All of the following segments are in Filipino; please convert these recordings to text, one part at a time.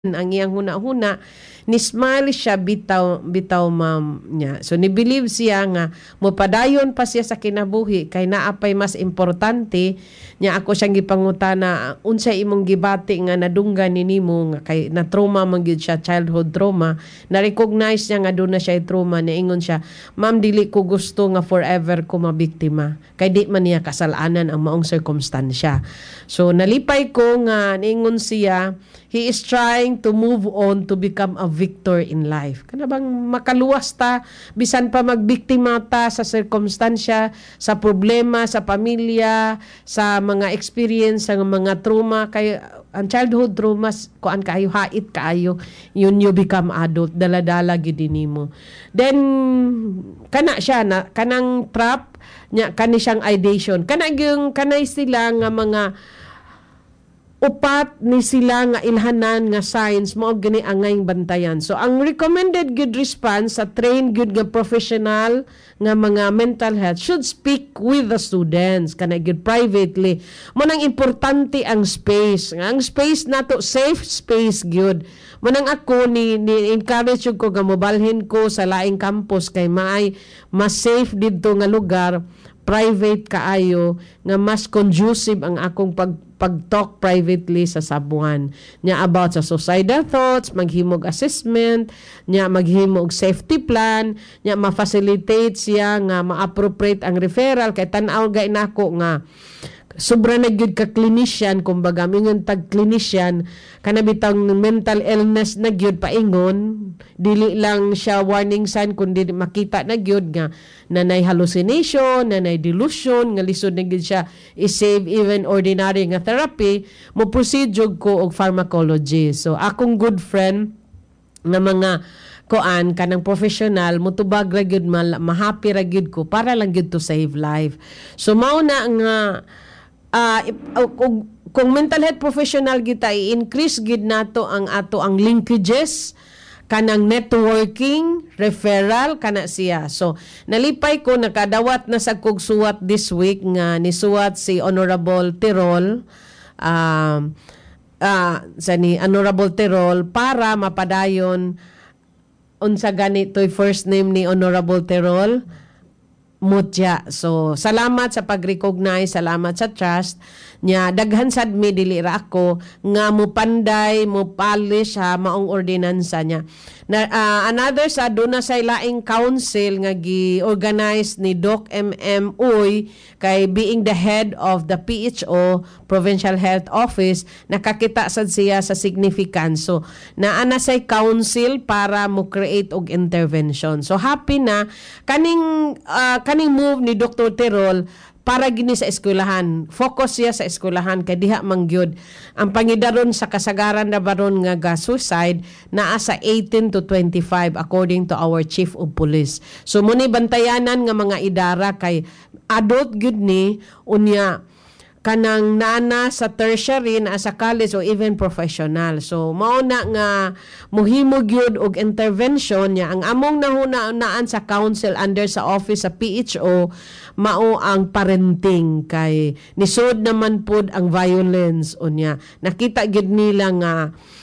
ang iyang huna-huna ni smile siya bitaw bitaw ma'am niya. So ni believe siya nga mopadayon pa siya sa kinabuhi kay naapay mas importante niya. Ako siyang gipangutana unsay imong gibati nga nadunggan ni nimo nga kay na trauma man gyud siya, childhood trauma. Na recognize niya nga doon na siya trauma, niingon siya, ma'am dili ko gusto nga forever ko mabiktima kay di man niya kasalanan ang maong circumstansya. So nalipay ko nga niingon siya he is trying to move on to become a victor in life. Kana bang makaluwas ta bisan pa magbiktima ta sa sirkumstansya, sa problema sa pamilya, sa mga experience, sa mga trauma kay ang childhood traumas kuan kaayo hait kaayo yun you become adult dala-dala gid nimo. Then kana siya na kanang trap nya kani siyang ideation. Kanay sila nga mga upat ni sila nga ilhanan nga signs mo gani angay bantayan. So ang recommended good response sa trained good nga professional nga mga mental health should speak with the students kana good privately. Mo nang importante ang space. Ang space nato safe space good. Mo nang ako ni encourage ko nga mobalhin ko sa laing campus kay maay mas safe didto nga lugar, private kaayo nga mas conducive ang akong pag-talk privately sa sabuan nya about sa suicidal thoughts, maghimog assessment nya, maghimog safety plan nya, ma-facilitate siya nga ma-appropriate ang referral kay tan-aw gay nako nga sobra na gyud ka clinician, kumbaga mingon tag clinician kana bitang mental illness na gyud paingon, dili lang siya warning sign kundi makita na gyud nga nanay hallucination, nanay delusion nga lisod na gyud siya i-save even ordinary nga therapy mo proceed jud ko og pharmacology. So akong good friend nga mga koan kanang professional mutubag ra gyud mahappy ra gyud ko para lang gyud to save life. So mao na nga kung mental health professional kita i-increase gid nato ang linkages kanang networking referral kana siya. So nalipay ko nakadawat na sa kog suwat this week nga nisuwat si Honorable Tirol sa ni Honorable Tirol para mapadayon unsa ganito'y first name ni Honorable Tirol Mutya. So, salamat sa pag-recognize, salamat sa trust nya. Daghan sad mi dili ra ako nga mo panday, mo polish ha maong ordinansa nya. Na, another sa duna sa laing council nga gi-organize ni Doc MM Uy kay being the head of the PHO Provincial Health Office, nakakita sad siya sa significance. So, naana say council para mo create og intervention. So, happy na kaning move ni Dr. Tirol para gini sa eskwelahan. Focus siya sa eskwelahan kay diha mangyud ang pangidaron sa kasagaran na baron nga suicide naa sa 18 to 25 according to our Chief of Police. So muni bantayanan nga mga idara kay adult gyud ni unya kanang nana sa tertiary na sa college o even professional. So mao na nga muhimo gyud og intervention niya. Ang among nahuna-naan sa council under sa office sa PHO mao ang parenting kay nisod naman pud ang violence unya. Nakita gyud nila nga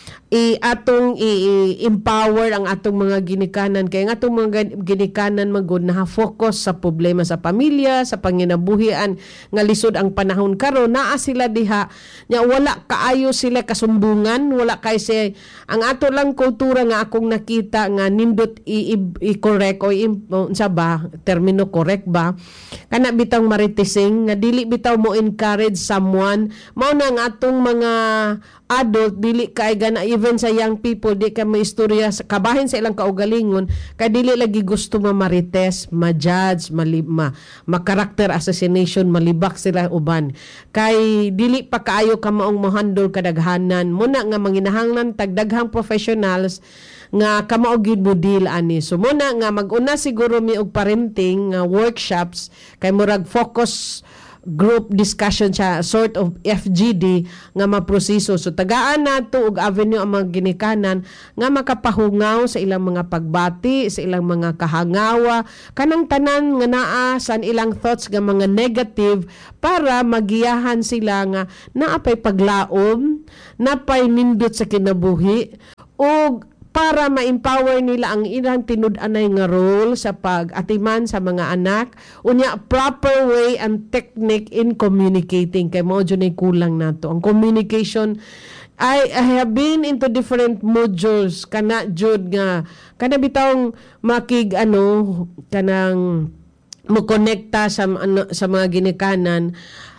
i-empower ang atong mga ginikanan kay nga atong mga ginikanan magud na focus sa problema sa pamilya, sa panginabuhian nga lisod ang panahon karon. Naa sila diha nya wala kaayo sila kasumbungan, wala kay say ang ato lang kultura nga akong nakita nga nindot i-correct o unsa ba termino correct ba kana bitang maritising nga dili bitaw mo encourage someone. Mao na nga atong mga adult dili kay gana even sa young people di ka may istorya kabahin sa ilang kaugalingon kay dili lagi gusto marites, ma-judge, ma-character assassination, malibak sila uban kay dili pa kaayo ka maong mohandle kadaghanan. Muna nga manginahanglan tagdaghang professionals nga kamao gid mo deal ani. So muna nga mag-una siguro mi og parenting workshops kay murag focus group discussion siya, sort of FGD nga maproseso. So tagaan nato og avenue ang mga ginikanan nga makapahungaw sa ilang mga pagbati, sa ilang mga kahangawa, kanang tanan nga naa sa ilang thoughts nga mga negative para magiyahan sila nga naapay paglaom, napay nindot sa kinabuhi og para ma-empower nila ang ilang tinud-anay nga role sa pag-atiman sa mga anak, unya proper way and technique in communicating kay mao jud ay kulang nato ang communication. I have been into different modules kana jud nga kana bitawng makig kanang mo konekta sa mga ginikanan.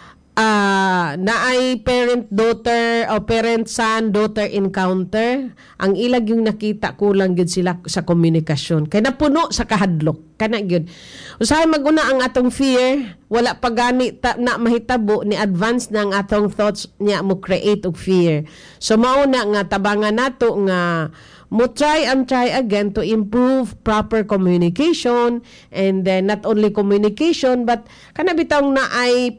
Naay parent-daughter o parent-son-daughter encounter. Ang ilag yung nakita kulang gyud sila sa komunikasyon. Kaya napuno sa kahadlok. Kana gyud. Usahay maguna ang atong fear, wala pa gani na mahitabo ni advance na ang atong thoughts niya mo create og fear. So mauna nga tabangan nato nga mo try and try again to improve proper communication, and then not only communication but kana bitang na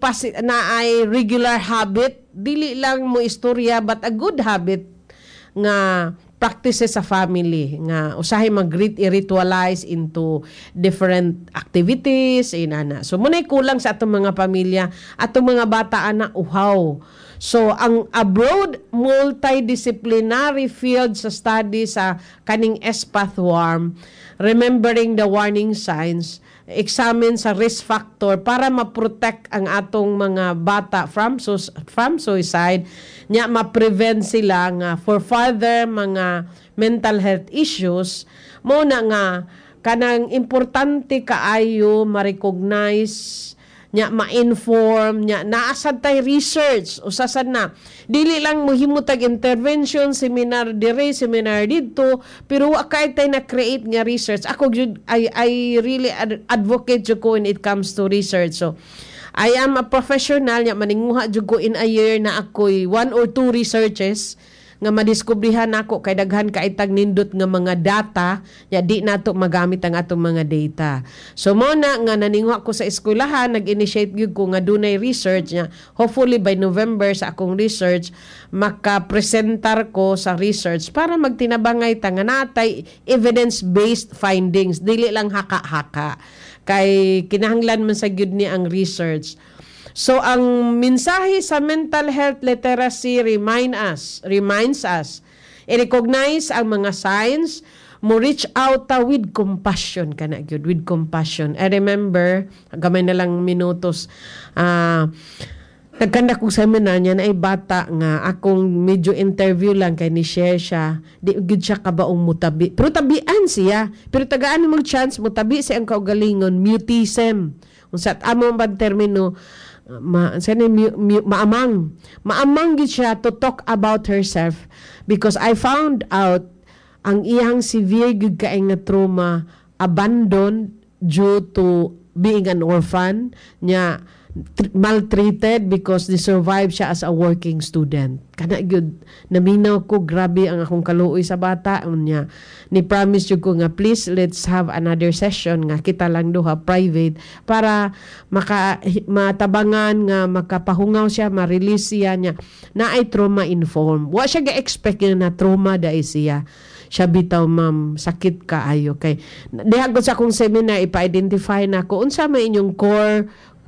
ay regular habit, dili lang mo istorya but a good habit nga practices sa family nga usahay mag-ritualize into different activities inana. So munay kulang sa atong mga pamilya, atong mga bata ana uhaw. So ang abroad multidisciplinary field sa study sa kaning SPATH WARM, remembering the warning signs, examine sa risk factor para ma-protect ang atong mga bata from suicide, nya ma-prevent sila nga for further mga mental health issues. Mo na nga kanang importante kaayo ma-recognize nya ma-inform nya naasad tay research usasad na dili lang mohimutag intervention seminar dire seminar didto pero wa kay tay na create nga research. Ako I really advocate jud ko when it comes to research. So I am a professional nya maninguha jud ko in a year na ako'y 1 or 2 researches nga madiskubrihan nako kay daghan kay tag nindot nga mga data nya di nato magamit ang atong mga data. So mo na nga naninguha ko sa eskwelahan, nag-initiate gyud ko nga dunay research nya hopefully by November sa akong research maka-presentar ko sa research para magtinabangay ta nga natay evidence-based findings, dili lang haka-haka kay kinahanglan man sa gyud ni ang research. So ang mensahe sa mental health literacy reminds us i-recognize ang mga signs, mo reach out with compassion kana gyud, with compassion. I remember gamay na lang minutos nagkanda kong seminar niya na ay bata nga akong medyo interview lang kay ni share siya di gyud siya kabaong mutabi pero tabian siya pero tagaan mo chance mutabi siya ang kaugalingon mutism unsa amo man termino maamang gid siya to talk about herself because I found out ang iyang severe gid kay nga trauma, abandoned due to being an orphan niya, maltreated because they survived siya as a working student. Kana gyud naminaw ko grabe ang akong kaluoy sa bata unya. Ni promise jud ko nga please let's have another session nga kita lang duha private para matabangan nga makapahungaw siya, ma-release siya niya na ay trauma informed. Wa siya ga-expect na trauma dai siya. Siya bitaw ma'am sakit kaayo kay diha sa akong seminar ipa-identify na ko unsa may inyong core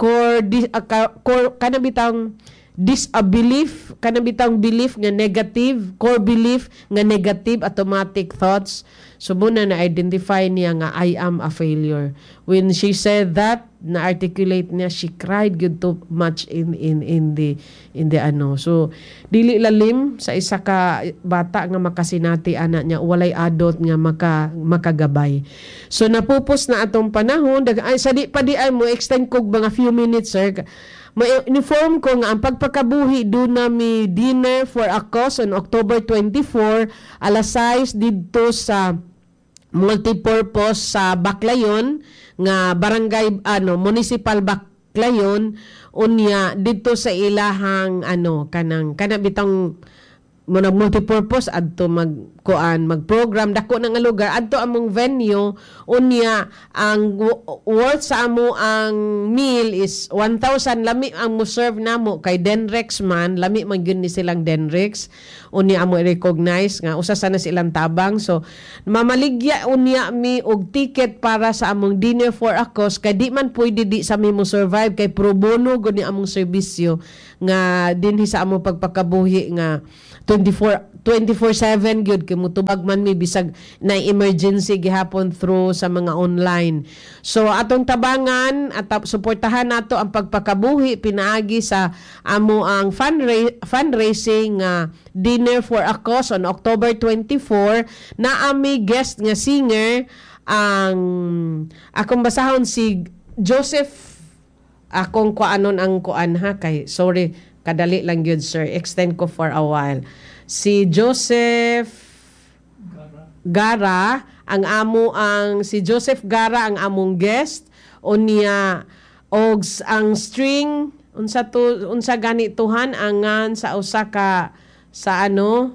kana bitang disbelief, kana bitang belief nga negative, core belief nga negative automatic thoughts. So muna na-identify niya nga I am a failure. When she said that, na-articulate niya, she cried good too much in the ano. So dili lalim sa isa ka bata nga makasinati anak niya, walay adult nga makagabay. So napupos na atong panahon, ay sadi pa di ay mo extend kog mga few minutes sir. Ma-inform ko nga ang pagpakabuhi do na mi dinner for a cause on October 24 alas 6 didto sa multipurpose sa Baclayon nga barangay municipal Baclayon unya dito sa ilahang kana bitang multipurpose adto mag-program dako na nga lugar adto among venue unya ang worth sa amo ang meal is 1,000 lami ang mo serve namo kay Denrex man lami man gyud ni silang Denrex unya amo recognize nga usa sana silang tabang so mamaligya unya mi og ticket para sa among dinner for a cause kay di man pwede di sa mi mo survive kay pro bono gud ni among serbisyo nga dinhi sa among pagpakabuhi nga 24/7 gyud kay mutubag man mi bisag na emergency gihapon through sa mga online. So atong tabangan at suportahan nato ang pagpakabuhi pinaagi sa amo ang fundraising dinner for a cause on October 24 na ami guest nga singer ang akong basahon si Joseph akong kuanon ang kuan ha kay sorry kadali lang yun sir extend ko for a while si Joseph Gara ang amo ang si Joseph Gara ang among guest unya og ang string unsa ganituhan angan sa usa ka sa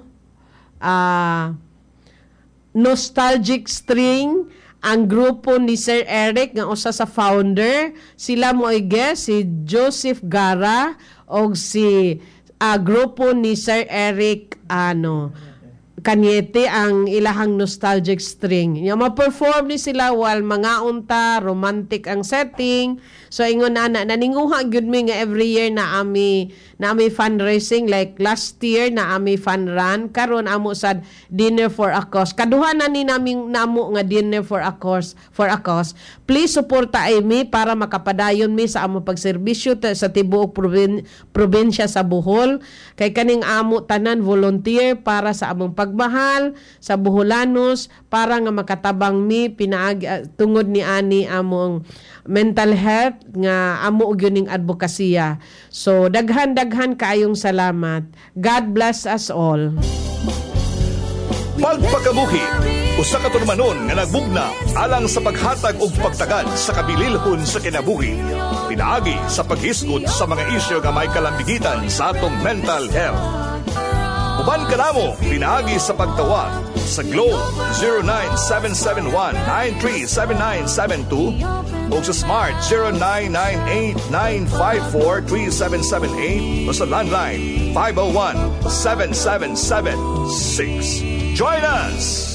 nostalgic string ang grupo ni Sir Eric nga usa sa founder sila mo ay guest si Joseph Gara og si grupo ni Sir Eric Kanyete ang ilahang nostalgic string. Yung ma-perform ni sila while mga unta, romantic ang setting. So ingon na naninguha gyud mi nga every year na ami fundraising like last year na ami fun run karon amo sad dinner for a cause. Kaduha na ni naming namo nga dinner for a cause. Please suporta mi para makapadayon mi sa amo pagserbisyo sa tibuok probinsya sa Bohol. Kay kaning amo tanan volunteer para sa among pagmahal sa Boholanos para nga makatabang mi pinaagi tungod ni ani among mental health nga amo og yuning advokasya. So daghan kaayong salamat. God bless us all. Pagpakabuhi usa ka turmanon nga nagbugna alang sa paghatag og pagtagad sa kabililhon sa kinabuhi. Pinaagi sa paghisgot sa mga isyu nga may kalambigitan sa atong mental health. Uban ka namo, pinaagi sa pagtawag sa Globe 0977193792 o sa Smart 0998-954-3778 o sa landline 501-7776. Join us!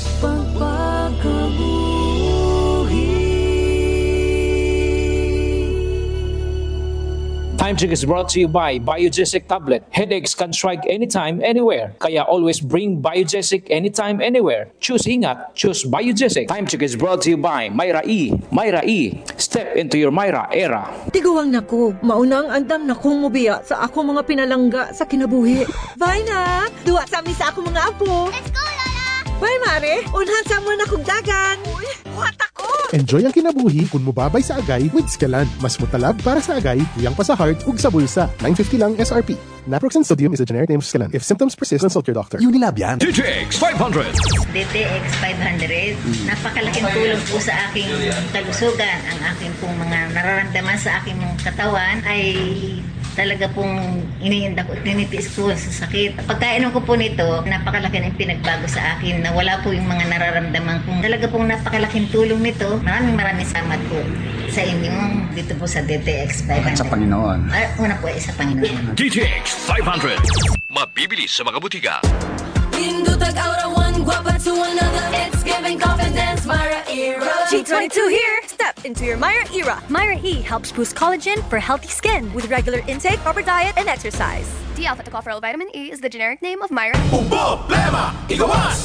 Time Check is brought to you by Biogesic Tablet. Headaches can strike anytime, anywhere. Kaya always bring Biogesic anytime, anywhere. Choose Ingat, choose Biogesic. Time Check is brought to you by Myra E. Myra E. Step into your Myra era. Tiguang nako, maunang andam na kong mubiya sa ako mga pinalangga sa kinabuhi. Bye na! Duwa sa amin sa ako mga apo. Let's go, Lola! Bye, Mare! Unhan sa mo na kong dagan. Uy, buhat ako! Enjoy ang kinabuhi kung mubabay sa agay with Scalan. Mas mutalab para sa agay, tuyang pa sa heart ug sa bulsa. $9.50 lang SRP. Naproxen sodium is a generic name of Scalan. If symptoms persist, consult your doctor. Unilab yan. DTX 500. DTX 500. Napakalaking tulong po sa aking kalusugan. Ang aking pong mga nararamdaman sa aking katawan ay talaga pong iniinda ko, tinitiis ko sa sakit. Pagkainom ko po nito, napakalaki ng pinagbago sa akin na wala po yung mga nararamdaman kong talaga pong napakalaking tulong nito. Maraming salamat po sa inyo dito po sa DTX 500. At sa Panginoon. Una po ay sa Panginoon. DTX 500. Mabibili sa mga butika. Pindutag aura one, guapa to another. It's giving confidence, Myra Era. G22 here. Step into your Myra era. Myra E helps boost collagen for healthy skin with regular intake, proper diet, and exercise. D-alpha-tocopherol vitamin E is the generic name of Myra. Problema! Igawas!